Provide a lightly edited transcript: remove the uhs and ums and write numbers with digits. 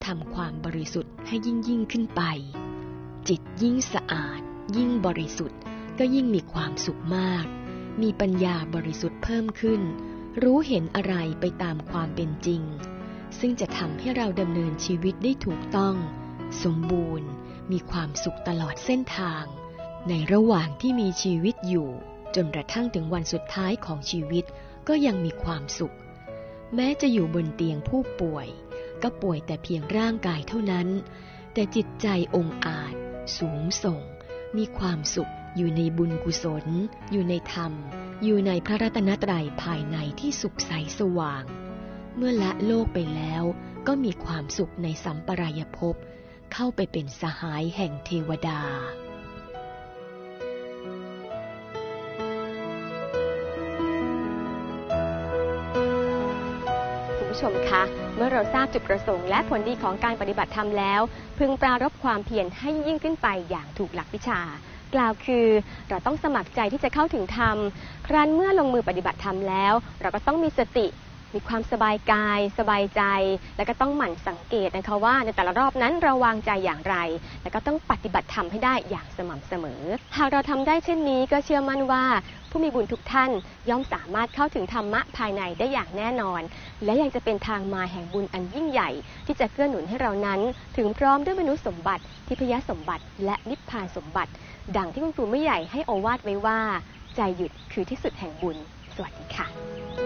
ทำความบริสุทธิ์ให้ยิ่งขึ้นไปจิตยิ่งสะอาดยิ่งบริสุทธิ์ก็ยิ่งมีความสุขมากมีปัญญาบริสุทธิ์เพิ่มขึ้นรู้เห็นอะไรไปตามความเป็นจริงซึ่งจะทำให้เราดำเนินชีวิตได้ถูกต้องสมบูรณ์มีความสุขตลอดเส้นทางในระหว่างที่มีชีวิตอยู่จนกระทั่งถึงวันสุดท้ายของชีวิตก็ยังมีความสุขแม้จะอยู่บนเตียงผู้ป่วยก็ป่วยแต่เพียงร่างกายเท่านั้นแต่จิตใจองอาจสูงส่งมีความสุขอยู่ในบุญกุศลอยู่ในธรรมอยู่ในพระรัตนตรัยภายในที่สุขใสสว่างเมื่อละโลกไปแล้วก็มีความสุขในสัมปรายภพเข้าไปเป็นสหายแห่งเทวดาคุณผู้ชมคะเมื่อเราทราบจุดประสงค์และผลดีของการปฏิบัติธรรมแล้วพึงปรารภความเพียรให้ยิ่งขึ้นไปอย่างถูกหลักวิชากล่าวคือเราต้องสมัครใจที่จะเข้าถึงธรรมครั้นเมื่อลงมือปฏิบัติธรรมแล้วเราก็ต้องมีสติมีความสบายกายสบายใจแล้วก็ต้องหมั่นสังเกตนะคะว่าในแต่ละรอบนั้นเราวางใจอย่างไรแล้วก็ต้องปฏิบัติธรรมให้ได้อย่างสม่ำเสมอหากเราทำได้เช่นนี้ก็เชื่อมั่นว่าผู้มีบุญทุกท่านย่อมสามารถเข้าถึงธรรมะภายในได้อย่างแน่นอนและยังจะเป็นทางมาแห่งบุญอันยิ่งใหญ่ที่จะเกื้อหนุนให้เรานั้นถึงพร้อมด้วยมนุษย์สมบัติทิพยสมบัติและนิพพานสมบัติดังที่คุณครูไม่ใหญ่ให้โอวาทไว้ว่าใจหยุดคือที่สุดแห่งบุญสวัสดีค่ะ